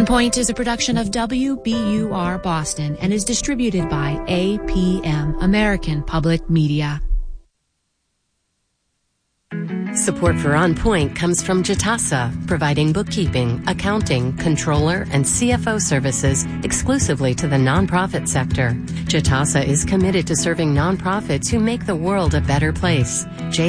On Point is a production of WBUR Boston and is distributed by APM, American Public Media. Support for On Point comes from Jitasa, providing bookkeeping, accounting, controller, and CFO services exclusively to the nonprofit sector. Jitasa is committed to serving nonprofits who make the world a better place.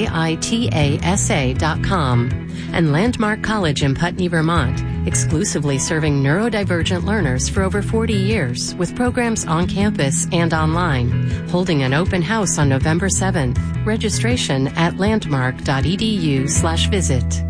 JITASA.com. And Landmark College in Putney, Vermont, exclusively serving neurodivergent learners for over 40 years with programs on campus and online. Holding an open house on November 7th. Registration at landmark.edu/visit.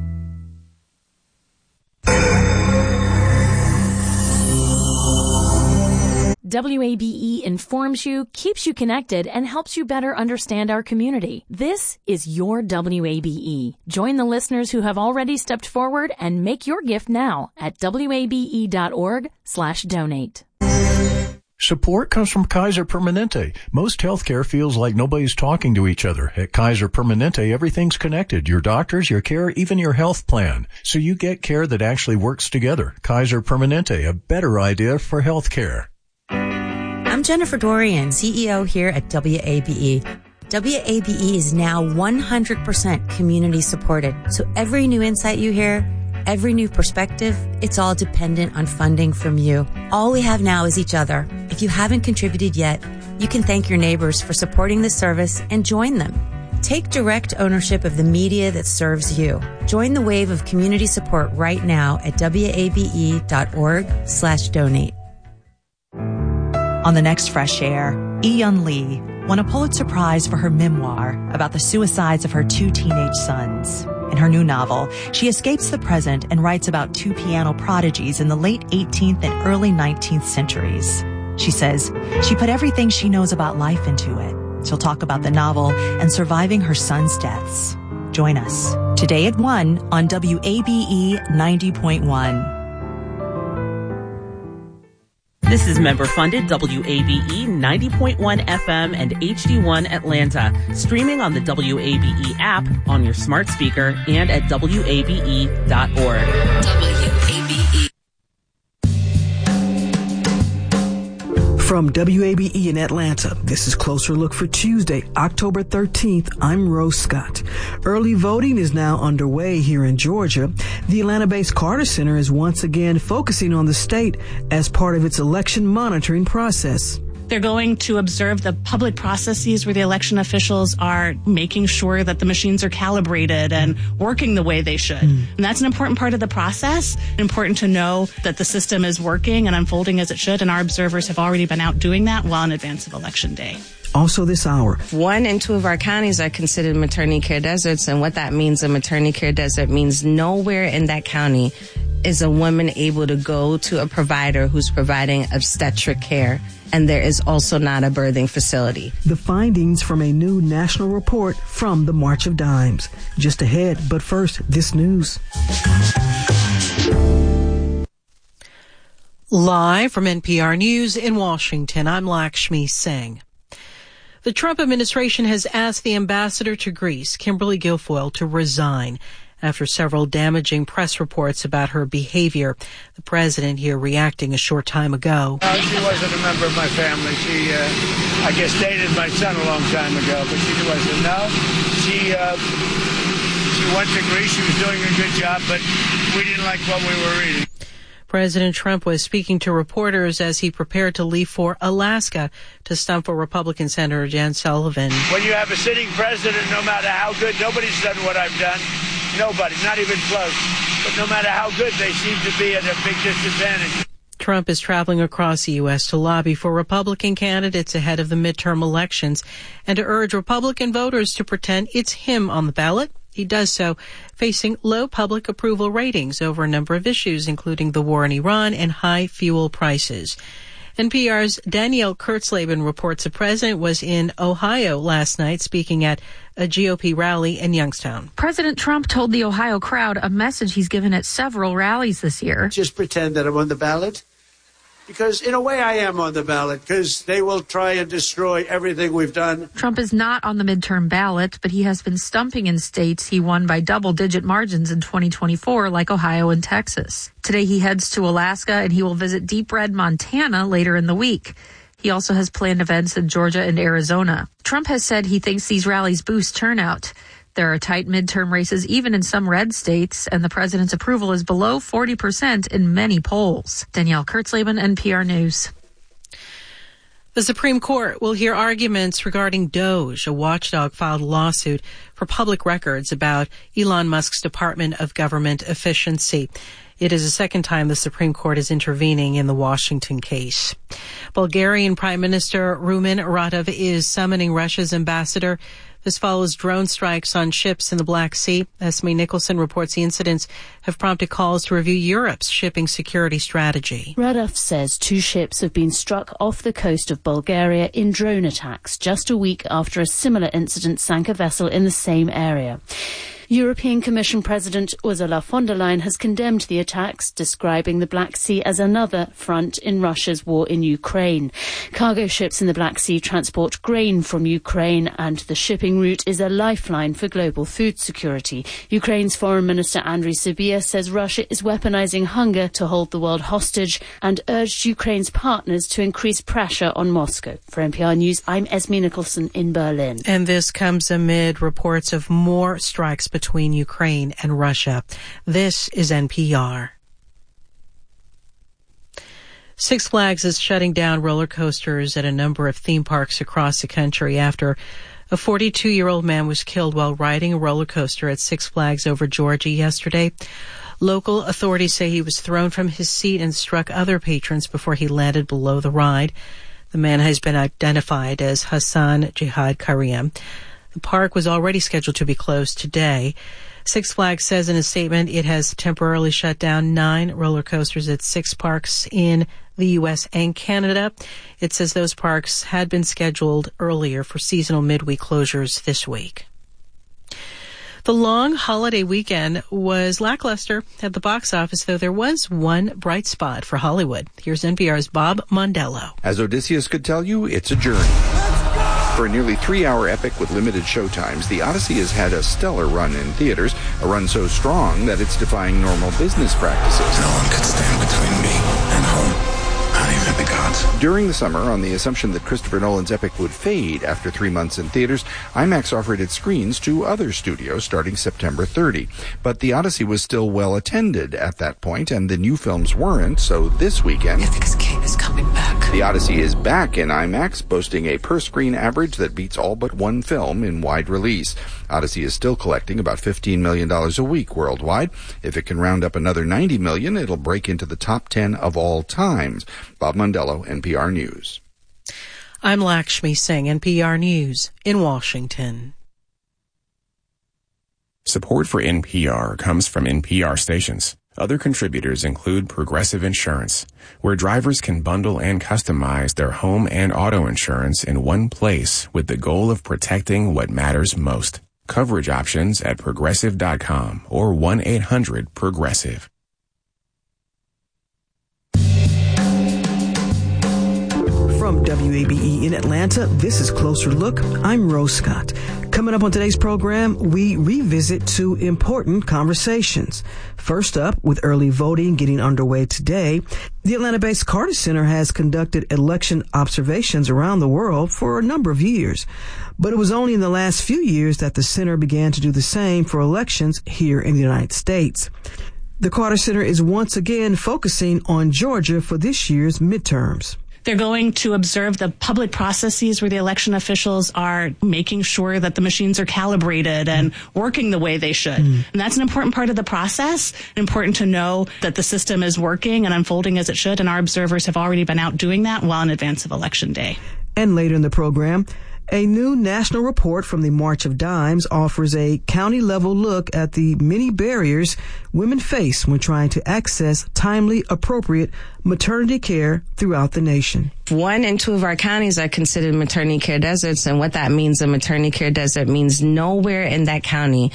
WABE informs you, keeps you connected, and helps you better understand our community. This is your WABE. Join the listeners who have already stepped forward and make your gift now at wabe.org/donate. Support comes from Kaiser Permanente. Most healthcare feels like nobody's talking to each other. At Kaiser Permanente, everything's connected. Your doctors, your care, even your health plan. So you get care that actually works together. Kaiser Permanente, a better idea for healthcare. I'm Jennifer Dorian, CEO here at WABE. WABE is now 100% community supported. So every new insight you hear, every new perspective, it's all dependent on funding from you. All we have now is each other. If you haven't contributed yet, you can thank your neighbors for supporting the service and join them. Take direct ownership of the media that serves you. Join the wave of community support right now at wabe.org/donate. On the next Fresh Air, Eun Lee won a Pulitzer Prize for her memoir about the suicides of her two teenage sons. In her new novel, she escapes the present and writes about two piano prodigies in the late 18th and early 19th centuries. She says she put everything she knows about life into it. She'll talk about the novel and surviving her son's deaths. Join us today at 1 on WABE 90.1. This is member-funded WABE 90.1 FM and HD1 Atlanta, streaming on the WABE app, on your smart speaker, and at WABE.org. WABE. From WABE in Atlanta, this is Closer Look for Tuesday, October 13th. I'm Rose Scott. Early voting is now underway here in Georgia. The Atlanta-based Carter Center is once again focusing on the state as part of its election monitoring process. They're going to observe the public processes where the election officials are making sure that the machines are calibrated and working the way they should. And that's an important part of the process. Important to know that the system is working and unfolding as it should, and our observers have already been out doing that well in advance of Election Day. Also this hour, 1 and 2 of our counties are considered maternity care deserts, and what that means, a maternity care desert means nowhere in that county is a woman able to go to a provider who's providing obstetric care, and there is also not a birthing facility. The findings from a new national report from the March of Dimes. Just ahead, but first, this news. Live from NPR News in Washington, I'm Lakshmi Singh. The Trump administration has asked the ambassador to Greece, Kimberly Guilfoyle, to resign after several damaging press reports about her behavior. The president here reacting a short time ago. She wasn't a member of my family. She, I guess, dated my son a long time ago, but she wasn't. No, she went to Greece. She was doing a good job, but we didn't like what we were reading. President Trump was speaking to reporters as he prepared to leave for Alaska to stump for Republican Senator Jan Sullivan. When you have a sitting president, no matter how good, nobody's done what I've done. Nobody, not even close. But no matter how good, they seem to be at a big disadvantage. Trump is traveling across the U.S. to lobby for Republican candidates ahead of the midterm elections and to urge Republican voters to pretend it's him on the ballot. He does so facing low public approval ratings over a number of issues, including the war in Iran and high fuel prices. NPR's Danielle Kurtzleben reports the president was in Ohio last night speaking at a GOP rally in Youngstown. President Trump told the Ohio crowd a message he's given at several rallies this year. Just pretend that I'm on the ballot. because in a way I am on the ballot, because they will try and destroy everything we've done. Trump is not on the midterm ballot, but he has been stumping in states he won by double-digit margins in 2024, like Ohio and Texas. Today he heads to Alaska, and he will visit Deep Red, Montana later in the week. He also has planned events in Georgia and Arizona. Trump has said he thinks these rallies boost turnout. There are tight midterm races even in some red states, and the president's approval is below 40% in many polls. Danielle Kurtzleben, NPR News. The Supreme Court will hear arguments regarding DOJ. A watchdog filed a lawsuit for public records about Elon Musk's Department of Government Efficiency. It is the second time the Supreme Court is intervening in the Washington case. Bulgarian Prime Minister Rumen Radev is summoning Russia's ambassador. This follows drone strikes on ships in the Black Sea. Esme Nicholson reports the incidents have prompted calls to review Europe's shipping security strategy. Radev says 2 ships have been struck off the coast of Bulgaria in drone attacks just a week after a similar incident sank a vessel in the same area. European Commission President Ursula von der Leyen has condemned the attacks, describing the Black Sea as another front in Russia's war in Ukraine. Cargo ships in the Black Sea transport grain from Ukraine, and the shipping route is a lifeline for global food security. Ukraine's Foreign Minister Andriy Sybiha says Russia is weaponizing hunger to hold the world hostage and urged Ukraine's partners to increase pressure on Moscow. For NPR News, I'm Esme Nicholson in Berlin. And this comes amid reports of more strikes between Ukraine and Russia. This is NPR. Six Flags is shutting down roller coasters at a number of theme parks across the country after a 42-year-old man was killed while riding a roller coaster at Six Flags over Georgia yesterday. Local authorities say he was thrown from his seat and struck other patrons before he landed below the ride. The man has been identified as Hassan Jihad Karim. The park was already scheduled to be closed today. Six Flags says in a statement it has temporarily shut down 9 roller coasters at 6 parks in the U.S. and Canada. It says those parks had been scheduled earlier for seasonal midweek closures this week. The long holiday weekend was lackluster at the box office, though there was one bright spot for Hollywood. Here's NPR's Bob Mondello. As Odysseus could tell you, it's a journey. For a nearly 3-hour epic with limited showtimes, The Odyssey has had a stellar run in theaters, a run so strong that it's defying normal business practices. No one could stand between me and home. Not even the gods. During the summer, on the assumption that Christopher Nolan's epic would fade after 3 months in theaters, IMAX offered its screens to other studios starting September 30. But The Odyssey was still well attended at that point, and the new films weren't, so this weekend... Ithaca's king is coming back. The Odyssey is back in IMAX, boasting a per-screen average that beats all but one film in wide release. Odyssey is still collecting about $15 million a week worldwide. If it can round up another $90 million, it'll break into the top 10 of all times. Bob Mondello, NPR News. I'm Lakshmi Singh, NPR News in Washington. Support for NPR comes from NPR stations. Other contributors include Progressive Insurance, where drivers can bundle and customize their home and auto insurance in one place with the goal of protecting what matters most. Coverage options at Progressive.com or 1-800-PROGRESSIVE. From WABE in Atlanta, this is Closer Look. I'm Rose Scott. Coming up on today's program, we revisit 2 important conversations. First up, with early voting getting underway today, the Atlanta-based Carter Center has conducted election observations around the world for a number of years. But it was only in the last few years that the center began to do the same for elections here in the United States. The Carter Center is once again focusing on Georgia for this year's midterms. They're going to observe the public processes where the election officials are making sure that the machines are calibrated and working the way they should. And that's an important part of the process. Important to know that the system is working and unfolding as it should, and our observers have already been out doing that well in advance of Election Day. And later in the program, a new national report from the March of Dimes offers a county-level look at the many barriers women face when trying to access timely, appropriate maternity care throughout the nation. 1 and 2 of our counties are considered maternity care deserts, and what that means, a maternity care desert, means nowhere in that county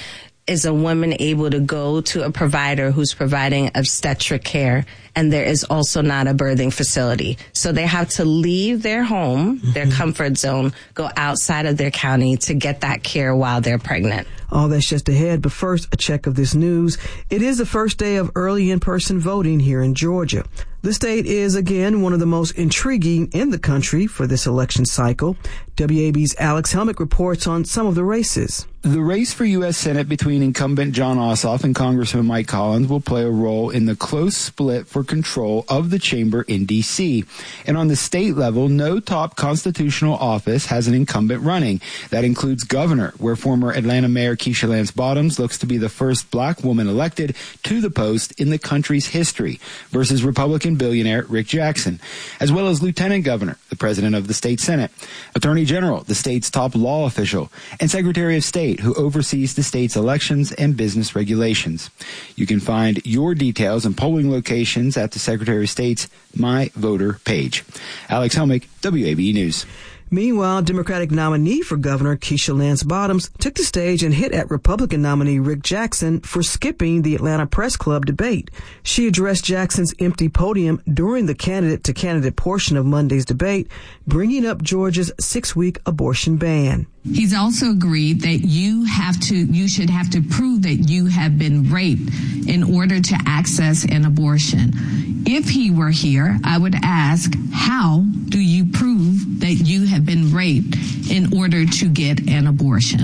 is a woman able to go to a provider who's providing obstetric care, and there is also not a birthing facility. So they have to leave their home, their comfort zone, go outside of their county to get that care while they're pregnant. All that's just ahead, but first, a check of this news. It is the first day of early in-person voting here in Georgia. The state is, again, one of the most intriguing in the country for this election cycle. WAB's Alex Helmick reports on some of the races. The race for U.S. Senate between incumbent Jon Ossoff and Congressman Mike Collins will play a role in the close split for control of the chamber in D.C. And on the state level, no top constitutional office has an incumbent running. That includes governor, where former Atlanta Mayor Keisha Lance Bottoms looks to be the first black woman elected to the post in the country's history, versus Republican billionaire Rick Jackson, as well as lieutenant governor, the president of the state Senate, attorney general, the state's top law official, and secretary of state, who oversees the state's elections and business regulations. You can find your details and polling locations at the Secretary of State's My Voter page. Alex Helmick, WABE News. Meanwhile, Democratic nominee for governor Keisha Lance Bottoms took the stage and hit at Republican nominee Rick Jackson for skipping the Atlanta Press Club debate. She addressed Jackson's empty podium during the candidate-to-candidate portion of Monday's debate, bringing up Georgia's 6-week abortion ban. He's also agreed that you should have to prove that you have been raped in order to access an abortion. If he were here, I would ask, how do you prove that you have been raped in order to get an abortion?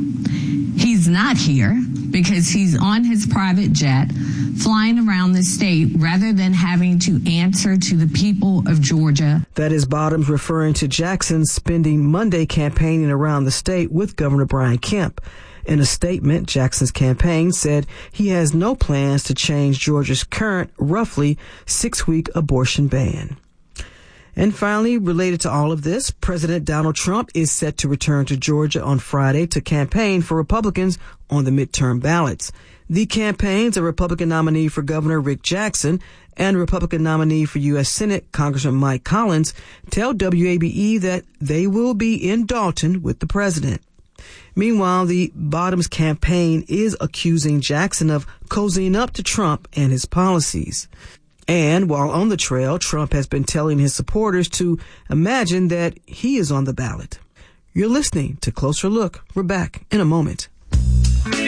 He's not here because he's on his private jet flying around the state rather than having to answer to the people of Georgia. That is Bottoms referring to Jackson spending Monday campaigning around the state with Governor Brian Kemp. In a statement, Jackson's campaign said he has no plans to change Georgia's current roughly 6-week abortion ban. And finally, related to all of this, President Donald Trump is set to return to Georgia on Friday to campaign for Republicans on the midterm ballots. The campaigns of Republican nominee for Governor Rick Jackson and Republican nominee for U.S. Senate Congressman Mike Collins tell WABE that they will be in Dalton with the president. Meanwhile, the Bottoms campaign is accusing Jackson of cozying up to Trump and his policies. And while on the trail, Trump has been telling his supporters to imagine that he is on the ballot. You're listening to Closer Look. We're back in a moment.